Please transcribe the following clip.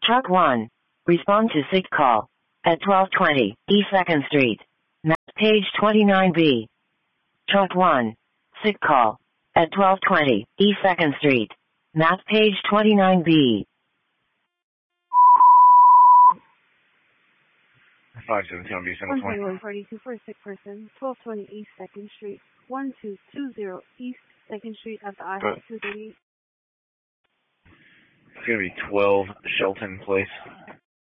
Truck 1. Respond to sick call at 1220 East 2nd Street. Map page 29B. Truck 1. Sick call at 1220 East 2nd Street. Map page 29B. 517 on December 20. 14142 for a sick person, 1220 East 2nd Street, 1220 East 2nd Street at the I-238. It's going to be 12 Shelton Place.